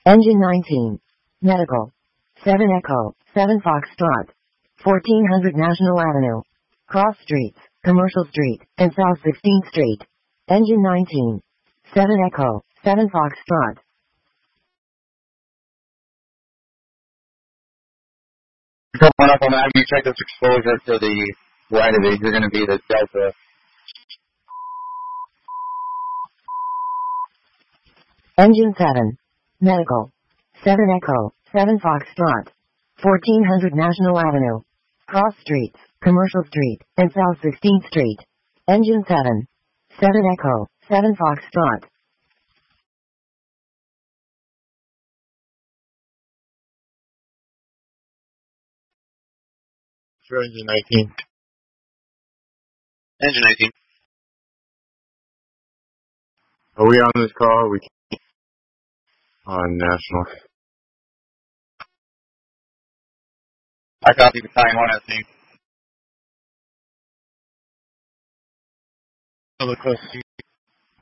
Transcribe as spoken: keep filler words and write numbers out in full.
Engine nineteen. Medical. seven Echo, seven Foxtrot. fourteen hundred National Avenue. Cross Streets, Commercial Street, and South sixteenth Street. Engine nineteen. seven Echo, seven Foxtrot. Coming up on that, you check this exposure to the right of it. You're going to be the Delta. Engine seven. Medical. seven Echo, seven Foxtrot. fourteen hundred National Avenue. Cross Streets, Commercial Street, and South sixteenth Street. Engine seven. seven Echo, seven Foxtrot. Sure, engine nineteen. Engine nineteen. Are we on this call? We can't. On National. I copy Battalion one S D. Another close.